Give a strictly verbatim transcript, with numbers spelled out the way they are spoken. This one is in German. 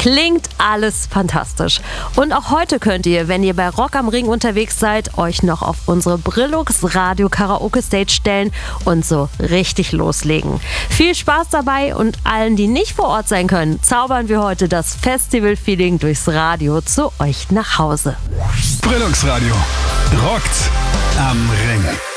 Klingt alles fantastisch. Und auch heute könnt ihr, wenn ihr bei Rock am Ring unterwegs seid, euch noch auf unsere Brillux Radio Karaoke Stage stellen und so richtig loslegen. Viel Spaß dabei und allen, die nicht vor Ort sein können, zaubern wir heute das Festival-Feeling durchs Radio zu euch nach Hause. Brillux Radio rockt am Ring.